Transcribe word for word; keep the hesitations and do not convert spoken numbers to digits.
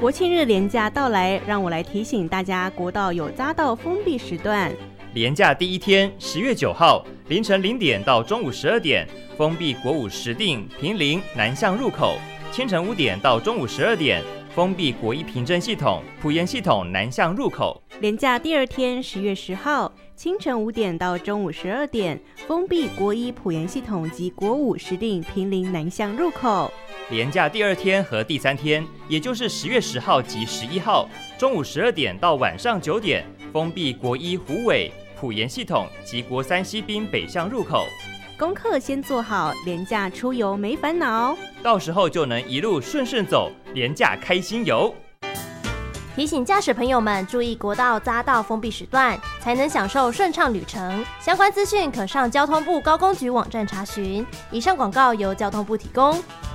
国庆日连假到来，让我来提醒大家，国道有匝道封闭时段。 连假第一天，十月九号凌晨零点到中午十二点，封闭国五石碇、坪林南向入口；清晨五点到中午十二点，封闭国一平镇系统、埔盐系统南向入口。 连假第二天，十月十号清晨五点到中午十二点，封闭国一埔盐系统及国五石碇、坪林南向入口。 连假第二天和第三天，也就是十月十号及十一号，中午十二点到晚上九点，封闭国一虎尾、埔盐系统及国三西滨北向入口。 功课先做好，连假出游没烦恼， 到时候就能一路顺顺走，连假开心游。 提醒驾驶朋友们注意国道匝道封闭时段，才能享受顺畅旅程。相关资讯可上交通部高工局网站查询。以上广告由交通部提供。